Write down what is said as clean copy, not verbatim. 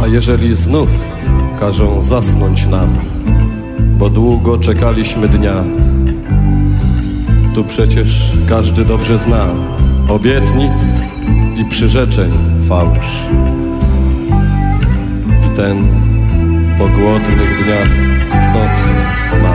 A jeżeli znów każą zasnąć nam, bo długo czekaliśmy dnia, tu przecież każdy dobrze zna obietnic i przyrzeczeń fałsz. I ten po głodnych dniach nocy smak.